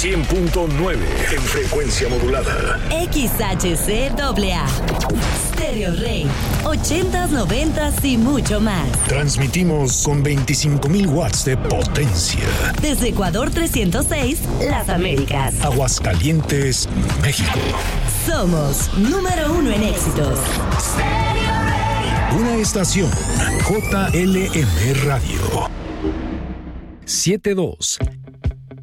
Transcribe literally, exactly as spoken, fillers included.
cien punto nueve en frecuencia modulada. X H C A A. Stereo Rey. ochentas, noventas y mucho más. Transmitimos con veinticinco mil watts de potencia. Desde Ecuador trescientos seis, Las Américas. Aguascalientes, México. Somos número uno en éxitos. Una estación J L M Radio. siete dos